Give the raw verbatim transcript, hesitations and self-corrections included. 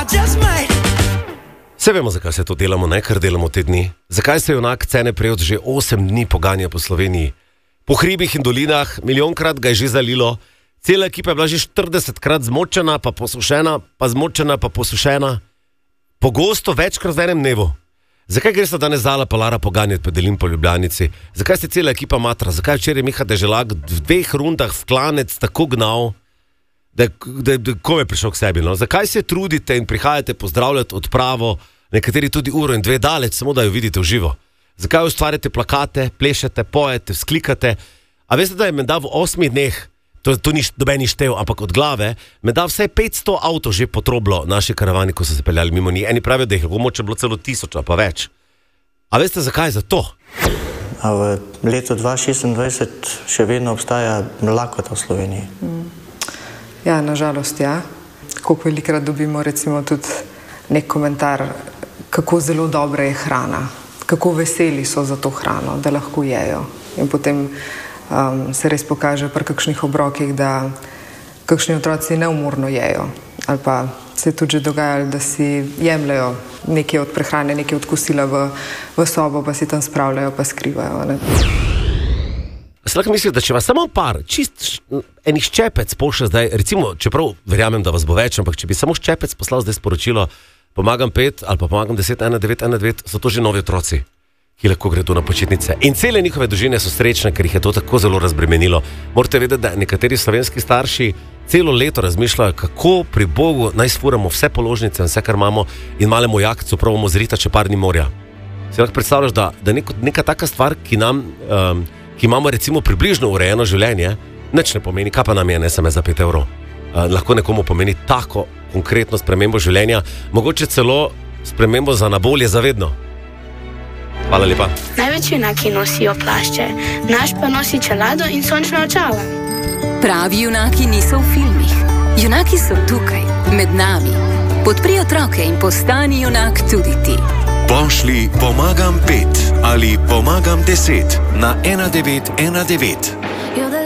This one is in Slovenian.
Vse vemo, zakaj se to delamo, ne, kar delamo te dni. Zakaj se junak Cene Prevc že osem dni poganja po Sloveniji. Po hribih in dolinah, milijonkrat ga je že zalilo, cela ekipa je bila že štiridesetkrat zmočena, pa posušena, pa zmočena, pa posušena. Pogosto večkrat v enem dnevu. Zakaj gre se danes Zala pa Lara poganjati pedelin po Ljubljanici? Zakaj se cela ekipa matra? Zakaj včeraj Miha Deželak v dveh rundah v klanec tako gnal, da, da, da kom je prišel k sebi? No? Zakaj se trudite in prihajate pozdravljati odpravo, nekateri tudi uro in dve daleč, samo da jo vidite v živo? Zakaj ustvarjate plakate, plešete, pojete, vzklikate? A veste, da je menda v osmih dneh, to, to ni doben štev, ampak od glave, menda vsaj petsto avtov že potroblo naši karavani, ko so se peljali mimo njih. Eni pravijo, da jih je moče bilo celo tisoč, pa več. A veste, zakaj? Zato. A v letu dva tisoč šestindvajset še vedno obstaja lakota v Sloveniji? Mm. Ja, nažalost, ja. Koliko velikrat dobimo recimo tudi nek komentar, kako zelo dobra je hrana, kako veseli so za to hrano, da lahko jejo. In potem um, se res pokaže pri kakšnih obrokih, da kakšni otroci neumorno jejo. Ali pa se je tudi že dogajalo, da si jemljajo nekaj od prehrane, nekaj od kosila v, v sobo, pa si tam spravljajo, pa skrivajo. Ne? Se lahko misli, da če vas samo par, čist enih ščepec pošlje zdaj, recimo, čeprav verjamem, da vas bo več, ampak če bi samo ščepec poslal zdaj sporočilo, pomagam pet ali pa pomagam deset, ena, devet, ena, devet, so to že novi otroci, ki lahko gredo na počitnice. In cele njihove družine so srečne, ker jih je to tako zelo razbremenilo. Morate vedeti, da nekateri slovenski starši celo leto razmišljajo, kako pri Bogu naj sfuramo vse položnice in vse, kar imamo, in malemu jakcu probamo zrita, če par ni morja. Si lahko predstavljaš, da, da neko, neka taka stvar, ki nam, um, ki imamo recimo približno urejeno življenje, nič ne pomeni, kaj pa nam je, ne samo za pet evrov. Uh, lahko nekomu pomeni tako konkretno spremembo življenja, mogoče celo spremembo za na bolje zavedno. Hvala lepa. Največ junaki nosijo plašče, naš pa nosi čelado in sončna očala. Pravi junaki niso v filmih. Junaki so tukaj, med nami. Podpri otroke in postani junak tudi ti. Pošli pomagam pet ali pomagam deset na ena devet ena devet.